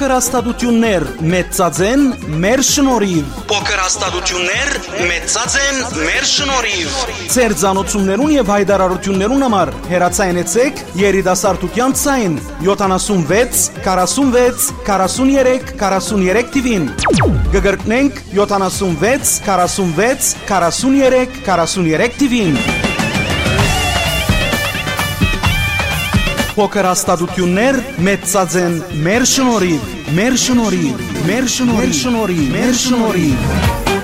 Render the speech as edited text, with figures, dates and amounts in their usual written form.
Փոքր հաստատություններ մեծածեն մեր շնորհիվ։ Փոքր հաստատություններ մեծածեն մեր շնորհիվ։ Ձեր ցանոթություններուն եւ հայտարարություններուն համար հեռացայնեցեք երիտասարդության ցայն 76 46 43 43 TV-ին։ Գգրտնենք 76 46 43 43 TV-ին։ Փոքր հաստատություններ մեծածեն մեր շնորհիվ, մեր շնորհիվ, մեր շնորհիվ, մեր շնորհիվ, մեր շնորհիվ։